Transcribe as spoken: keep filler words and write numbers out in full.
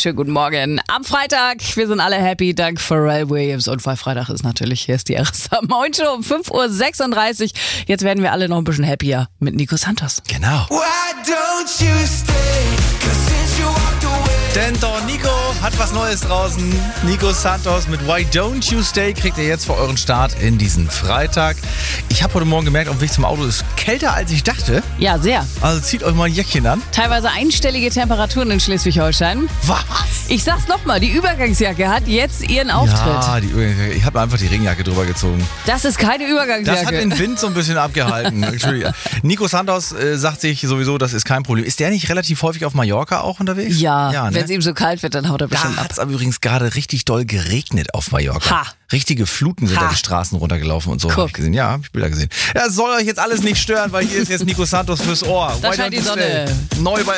wunderschönen guten Morgen. Am Freitag, wir sind alle happy, dank Pharrell Williams. Und weil Freitag ist natürlich, hier ist die R S A Morning Show um fünf Uhr sechsunddreißig. Jetzt werden wir alle noch ein bisschen happier mit Nico Santos. Genau. Why don't you stay? 'Cause since you walked away. Denn Don Nico hat was Neues draußen. Nico Santos mit Why Don't You Stay kriegt ihr jetzt für euren Start in diesen Freitag. Ich habe heute Morgen gemerkt, auf dem Weg zum Auto ist kälter als ich dachte. Ja, sehr. Also zieht euch mal ein Jäckchen an. Teilweise einstellige Temperaturen in Schleswig-Holstein. Was? Ich sag's nochmal, die Übergangsjacke hat jetzt ihren Auftritt. Ja, die, ich habe einfach die Regenjacke drüber gezogen. Das ist keine Übergangsjacke. Das hat den Wind so ein bisschen abgehalten. Entschuldigung. Nico Santos äh, sagt sich sowieso, das ist kein Problem. Ist der nicht relativ häufig auf Mallorca auch unterwegs? Ja, ja ne? wenn es ihm so kalt wird, dann haut er bestimmt Da ab. hat es aber übrigens gerade richtig doll geregnet auf Mallorca. Ha. Richtige Fluten sind Ha. da die Straßen runtergelaufen und so. Guck. Hab ich gesehen. Ja, hab ich Bilder gesehen. Ja, soll euch jetzt alles nicht stören, weil hier ist jetzt Nico Santos fürs Ohr. Da Why scheint don't die you stay? Sonne. Neu bei